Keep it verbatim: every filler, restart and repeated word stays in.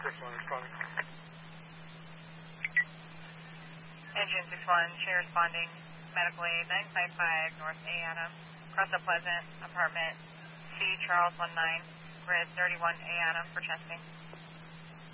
six one responding. Engine six one, Chair responding. Medical aid nine five five North A Adam. Cross Pleasant, apartment C Charles one nine, grid thirty-one A Adam for testing.